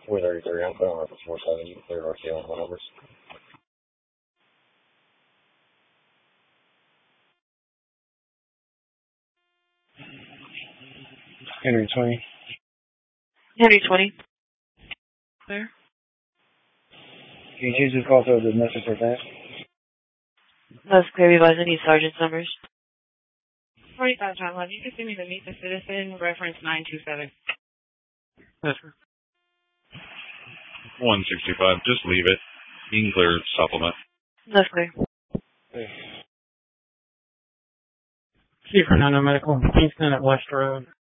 433, I'm calling up for 47. You can clear RTO on numbers. Henry 20. Henry 20. Clear. Can you change this call to the message for that? That's clear. Revise any sergeant's numbers. 45 John Love. You can send me the Meet the Citizen, reference 927. Yes, sir. 165. Just leave it. You can clear supplement. That's clear. Chief Fernando Medical, Kingston at West Road.